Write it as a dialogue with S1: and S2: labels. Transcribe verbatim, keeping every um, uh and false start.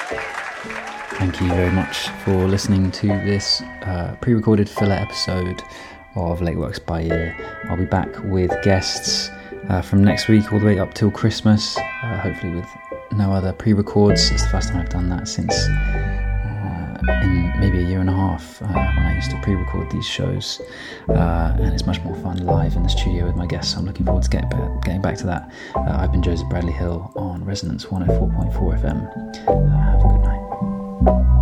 S1: Thank you very much for listening to this uh, pre-recorded filler episode of Late Works by Ear. I'll be back with guests uh, from next week all the way up till Christmas, uh, hopefully with no other pre-records. It's the first time I've done that since uh, in maybe a year and a half uh, when I used to pre-record these shows, uh, and it's much more fun live in the studio with my guests. So I'm looking forward to get back, getting back to that. Uh, I've been Joseph Bradley Hill on Resonance one oh four point four F M. Uh, have a good night.